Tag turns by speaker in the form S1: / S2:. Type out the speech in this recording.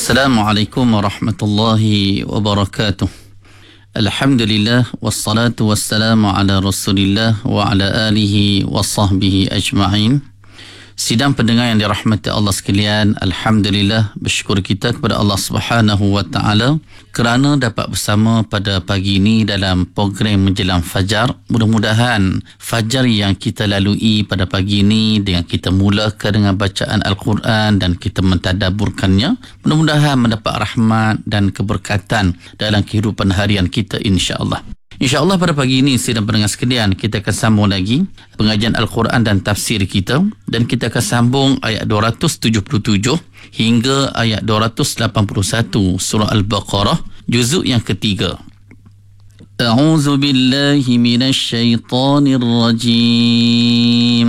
S1: Assalamualaikum warahmatullahi wabarakatuh. Alhamdulillah wassalatu wassalamu ala Rasulillah wa ala alihi wa sahbihi ajma'in. Sidang pendengar yang dirahmati Allah sekalian, alhamdulillah bersyukur kita kepada Allah Subhanahu wa taala kerana dapat bersama pada pagi ini dalam program menjelang fajar. Mudah-mudahan fajar yang kita lalui pada pagi ini dengan kita mulakan dengan bacaan Al-Quran dan kita mentadabburkannya, mudah-mudahan mendapat rahmat dan keberkatan dalam kehidupan harian kita insya-Allah. InsyaAllah pada pagi ini sidang pendengar sekalian, kita akan sambung lagi pengajian Al-Quran dan tafsir kita, dan kita akan sambung ayat 277 hingga ayat 281 surah Al-Baqarah juzuk yang ketiga. A'udzu billahi minasy syaithanir rajim.